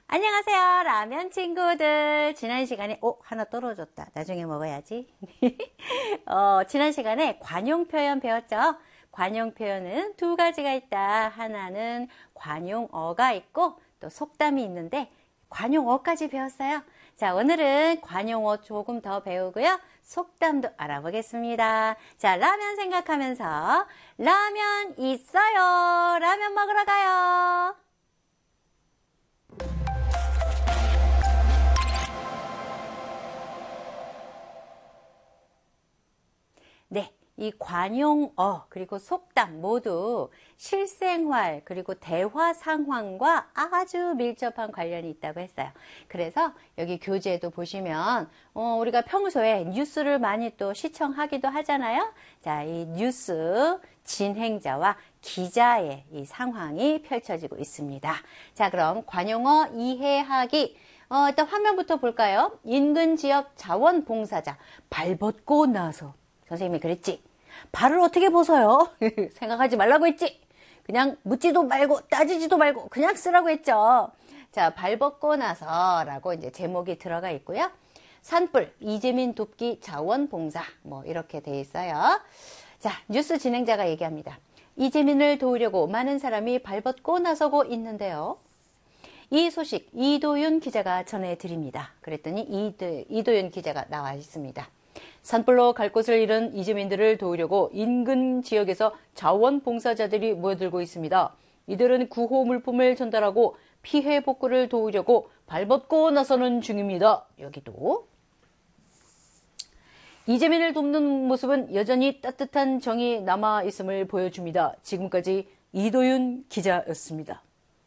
안녕하세요, 라면 친구들. 지난 시간에, 하나 떨어졌다. 나중에 먹어야지. 지난 시간에 관용 표현 배웠죠? 관용 표현은 두 가지가 있다. 하나는 관용어가 있고, 또 속담이 있는데, 관용어까지 배웠어요. 자, 오늘은 관용어 조금 더 배우고요. 속담도 알아보겠습니다. 자, 라면 생각하면서, 라면 있어요. 라면 먹으러 가요. 네, 이 관용어 그리고 속담 모두 실생활 그리고 대화 상황과 아주 밀접한 관련이 있다고 했어요. 그래서 여기 교재에도 보시면 우리가 평소에 뉴스를 많이 또 시청하기도 하잖아요. 자, 이 뉴스 진행자와 기자의 이 상황이 펼쳐지고 있습니다. 자, 그럼 관용어 이해하기. 일단 화면부터 볼까요? 인근 지역 자원봉사자 발 벗고 나서. 선생님이 그랬지. 발을 어떻게 벗어요? 생각하지 말라고 했지. 그냥 묻지도 말고 따지지도 말고 그냥 쓰라고 했죠. 자, 발 벗고 나서 라고 이제 제목이 들어가 있고요. 산불, 이재민 돕기 자원봉사 뭐 이렇게 돼 있어요. 자, 뉴스 진행자가 얘기합니다. 이재민을 도우려고 많은 사람이 발 벗고 나서고 있는데요. 이 소식 이도윤 기자가 전해드립니다. 그랬더니 이도윤 기자가 나와 있습니다. 산불로 갈 곳을 잃은 이재민들을 도우려고 인근 지역에서 자원봉사자들이 모여들고 있습니다. 이들은 구호 물품을 전달하고 피해 복구를 도우려고 발벗고 나서는 중입니다. 여기도 이재민을 돕는 모습은 여전히 따뜻한 정이 남아있음을 보여줍니다. 지금까지 이도윤 기자였습니다.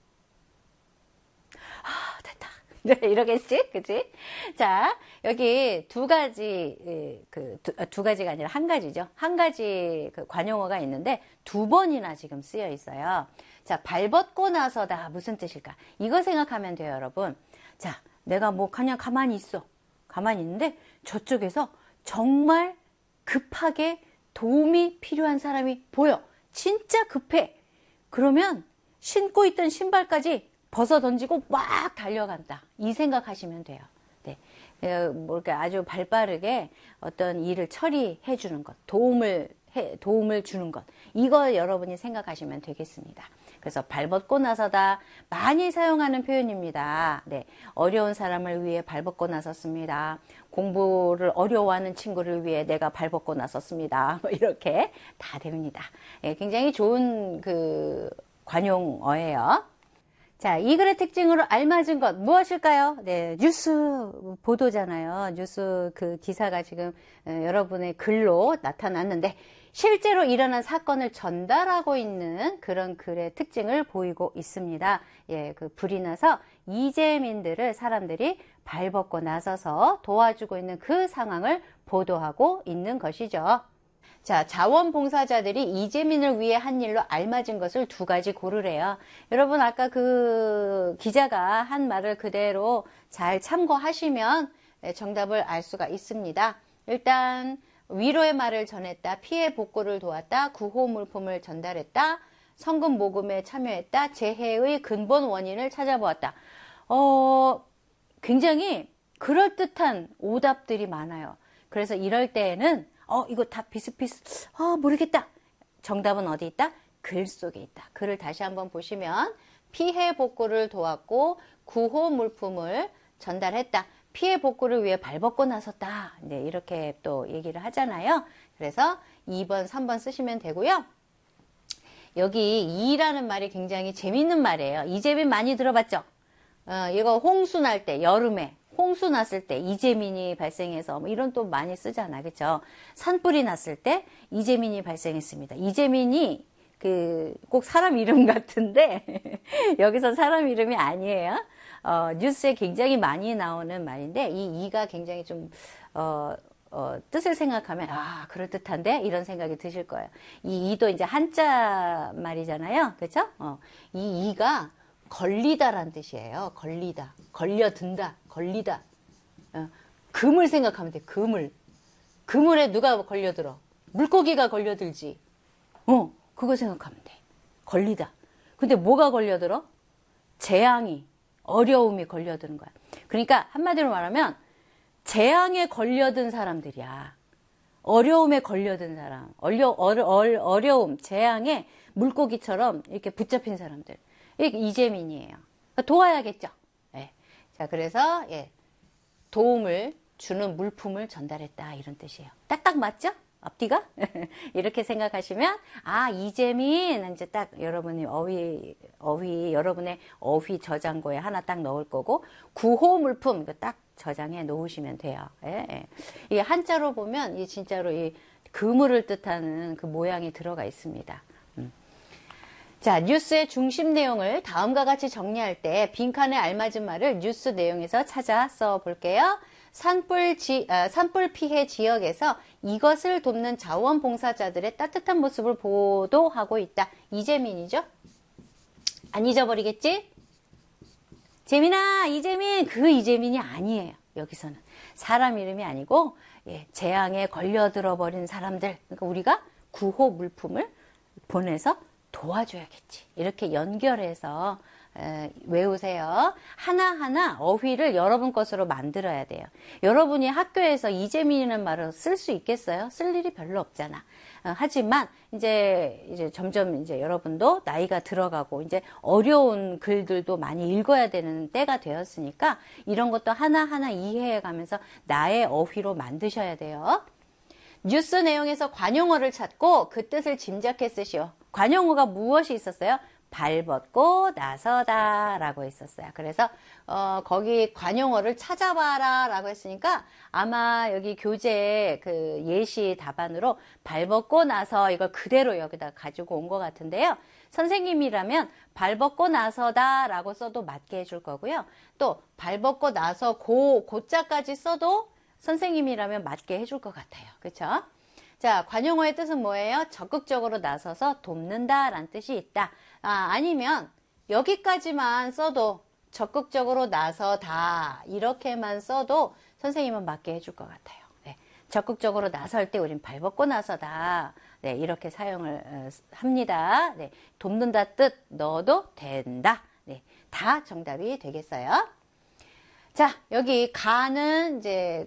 네, 이러겠지? 그치? 자, 여기 두 가지, 두 가지가 아니라 한 가지죠. 한 가지 관용어가 있는데 두 번이나 지금 쓰여 있어요. 자, 발 벗고 나서다. 무슨 뜻일까? 이거 생각하면 돼요, 여러분. 자, 내가 뭐 그냥 가만히 있어. 가만히 있는데 저쪽에서 정말 급하게 도움이 필요한 사람이 보여. 진짜 급해. 그러면 신고 있던 신발까지 벗어 던지고 막 달려간다. 이 생각하시면 돼요. 네. 뭐랄까 아주 발빠르게 어떤 일을 처리해 주는 것, 도움을 주는 것. 이거 여러분이 생각하시면 되겠습니다. 그래서 발 벗고 나서다 많이 사용하는 표현입니다. 네. 어려운 사람을 위해 발 벗고 나섰습니다. 공부를 어려워하는 친구를 위해 내가 발 벗고 나섰습니다. 뭐 이렇게 다 됩니다. 네, 굉장히 좋은 관용어예요. 자, 이 글의 특징으로 알맞은 것 무엇일까요? 네, 뉴스 보도잖아요. 뉴스 기사가 지금 여러분의 글로 나타났는데 실제로 일어난 사건을 전달하고 있는 그런 글의 특징을 보이고 있습니다. 예, 불이 나서 이재민들을 사람들이 발 벗고 나서서 도와주고 있는 그 상황을 보도하고 있는 것이죠. 자, 자원봉사자들이 이재민을 위해 한 일로 알맞은 것을 두 가지 고르래요. 여러분 아까 기자가 한 말을 그대로 잘 참고하시면 정답을 알 수가 있습니다. 일단 위로의 말을 전했다, 피해 복구를 도왔다, 구호 물품을 전달했다, 성금 모금에 참여했다, 재해의 근본 원인을 찾아보았다. 굉장히 그럴듯한 오답들이 많아요. 그래서 이럴 때에는 이거 다 비슷비슷, 모르겠다. 정답은 어디 있다? 글 속에 있다. 글을 다시 한번 보시면 피해 복구를 도왔고 구호 물품을 전달했다. 피해 복구를 위해 발 벗고 나섰다. 네, 이렇게 또 얘기를 하잖아요. 그래서 2번, 3번 쓰시면 되고요. 여기 이라는 말이 굉장히 재밌는 말이에요. 이재민 많이 들어봤죠? 이거 홍수 날 때, 여름에. 홍수 났을 때 이재민이 발생해서 뭐 이런 또 많이 쓰잖아. 그쵸? 산불이 났을 때 이재민이 발생했습니다. 이재민이 꼭 사람 이름 같은데 여기서 사람 이름이 아니에요. 뉴스에 굉장히 많이 나오는 말인데 이 이가 굉장히 좀 뜻을 생각하면 그럴듯한데 이런 생각이 드실 거예요. 이 이도 이제 한자 말이잖아요. 그쵸? 이 이가 걸리다란 뜻이에요. 걸리다, 걸려든다, 걸리다. 그물 생각하면 돼. 그물에 누가 걸려들어? 물고기가 걸려들지. 그거 생각하면 돼. 걸리다. 근데 뭐가 걸려들어? 재앙이, 어려움이 걸려드는 거야. 그러니까 한마디로 말하면 재앙에 걸려든 사람들이야. 어려움에 걸려든 사람, 어려움, 재앙에 물고기처럼 이렇게 붙잡힌 사람들. 이게 이재민이에요. 그러니까 도와야겠죠. 예. 자, 그래서 예, 도움을 주는 물품을 전달했다 이런 뜻이에요. 딱딱 맞죠? 앞뒤가? 이렇게 생각하시면 아, 이재민 이제 딱 여러분이 여러분의 어휘 저장고에 하나 딱 넣을 거고 구호 물품 이거 딱 저장해 놓으시면 돼요. 예, 예. 이 한자로 보면 이 진짜로 이 그물을 뜻하는 그 모양이 들어가 있습니다. 자, 뉴스의 중심 내용을 다음과 같이 정리할 때 빈칸에 알맞은 말을 뉴스 내용에서 찾아 써 볼게요. 산불 피해 지역에서 이것을 돕는 자원봉사자들의 따뜻한 모습을 보도하고 있다. 이재민이죠? 안 잊어버리겠지? 재민아, 이재민, 그 이재민이 아니에요. 여기서는 사람 이름이 아니고 예, 재앙에 걸려들어 버린 사람들, 그러니까 우리가 구호 물품을 보내서 도와줘야겠지. 이렇게 연결해서 외우세요. 하나하나 어휘를 여러분 것으로 만들어야 돼요. 여러분이 학교에서 이재민이라는 말을 쓸 수 있겠어요? 쓸 일이 별로 없잖아. 하지만 이제 점점 이제 여러분도 나이가 들어가고 이제 어려운 글들도 많이 읽어야 되는 때가 되었으니까 이런 것도 하나하나 이해해 가면서 나의 어휘로 만드셔야 돼요. 뉴스 내용에서 관용어를 찾고 그 뜻을 짐작해 쓰시오. 관용어가 무엇이 있었어요? 발벗고 나서다 라고 있었어요. 그래서 거기 관용어를 찾아봐라 라고 했으니까 아마 여기 교재 그 예시 답안으로 발벗고 나서 이걸 그대로 여기다 가지고 온 것 같은데요. 선생님이라면 발벗고 나서다 라고 써도 맞게 해줄 거고요. 또 발벗고 나서 고자까지 써도 선생님이라면 맞게 해줄 것 같아요. 그렇죠? 자, 관용어의 뜻은 뭐예요? 적극적으로 나서서 돕는다 라는 뜻이 있다. 아니면 여기까지만 써도 적극적으로 나서다 이렇게만 써도 선생님은 맞게 해줄 것 같아요. 네, 적극적으로 나설 때 우린 발벗고 나서다. 네, 이렇게 사용을 합니다. 네, 돕는다 뜻 넣어도 된다. 네, 다 정답이 되겠어요. 자, 여기 가는 이제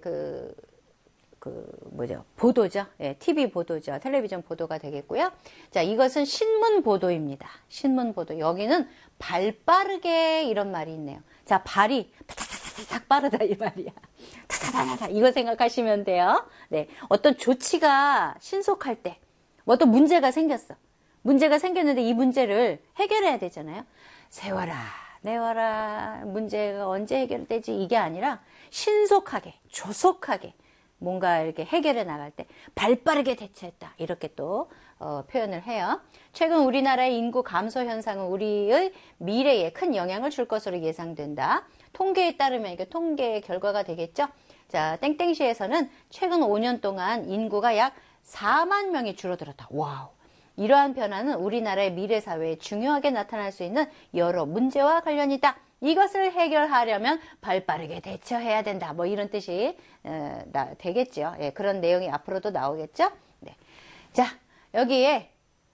보도죠. 예, TV 보도죠. 텔레비전 보도가 되겠고요. 자, 이것은 신문 보도입니다. 신문 보도. 여기는 발 빠르게 이런 말이 있네요. 자, 발이 타타타닥 빠르다 이 말이야. 타타타닥 이거 생각하시면 돼요. 네, 어떤 조치가 신속할 때, 뭐 어떤 문제가 생겼어. 문제가 생겼는데 이 문제를 해결해야 되잖아요. 세워라, 내워라. 문제가 언제 해결되지? 이게 아니라 신속하게, 조속하게. 뭔가 이렇게 해결해 나갈 때 발빠르게 대처했다. 이렇게 또 표현을 해요. 최근 우리나라의 인구 감소 현상은 우리의 미래에 큰 영향을 줄 것으로 예상된다. 통계에 따르면 이게 통계의 결과가 되겠죠. 자, 땡땡시에서는 최근 5년 동안 인구가 약 4만 명이 줄어들었다. 와우. 이러한 변화는 우리나라의 미래 사회에 중요하게 나타날 수 있는 여러 문제와 관련이 있다. 이것을 해결하려면 발빠르게 대처해야 된다. 뭐 이런 뜻이 되겠죠. 예, 그런 내용이 앞으로도 나오겠죠. 네. 자, 여기에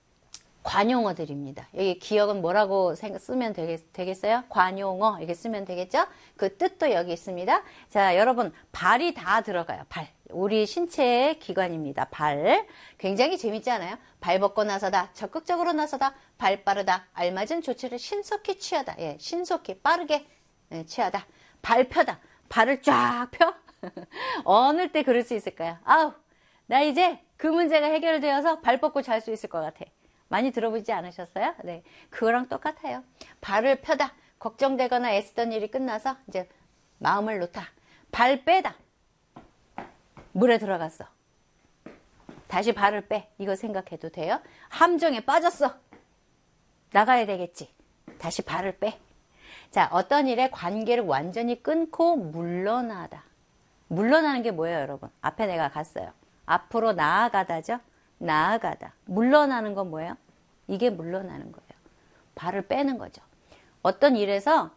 관용어들입니다. 여기 기억은 뭐라고 쓰면 되겠어요? 관용어 이렇게 쓰면 되겠죠? 그 뜻도 여기 있습니다. 자, 여러분 발이 다 들어가요. 발. 우리 신체의 기관입니다. 발. 굉장히 재밌지 않아요? 발 벗고 나서다, 적극적으로 나서다, 발 빠르다, 알맞은 조치를 신속히 취하다. 예, 신속히 빠르게 취하다. 발 펴다. 발을 쫙 펴? 어느 때 그럴 수 있을까요? 아우, 나 이제 그 문제가 해결되어서 발 뻗고 잘 수 있을 것 같아. 많이 들어보지 않으셨어요? 네, 그거랑 똑같아요. 발을 펴다. 걱정되거나 애쓰던 일이 끝나서 이제 마음을 놓다. 발 빼다. 물에 들어갔어. 다시 발을 빼. 이거 생각해도 돼요. 함정에 빠졌어. 나가야 되겠지. 다시 발을 빼. 자, 어떤 일에 관계를 완전히 끊고 물러나다. 물러나는 게 뭐예요, 여러분? 앞에 내가 갔어요. 앞으로 나아가다죠? 나아가다. 물러나는 건 뭐예요? 이게 물러나는 거예요. 발을 빼는 거죠. 어떤 일에서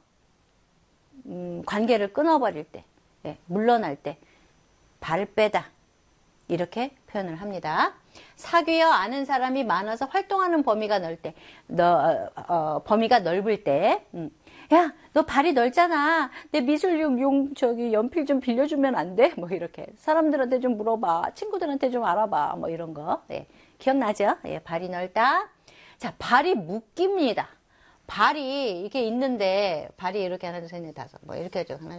관계를 끊어버릴 때, 네, 물러날 때 발을 빼다. 이렇게 표현을 합니다. 사귀어 아는 사람이 많아서 활동하는 범위가 넓을 때, 야, 너 발이 넓잖아. 내 미술용 저기 연필 좀 빌려주면 안 돼? 뭐 이렇게 사람들한테 좀 물어봐. 친구들한테 좀 알아봐. 뭐 이런 거. 예, 기억나죠? 예, 발이 넓다. 자, 발이 묶입니다. 발이 이게 있는데 발이 이렇게 하나, 둘, 셋, 넷, 다섯 뭐 이렇게 하죠. 하나,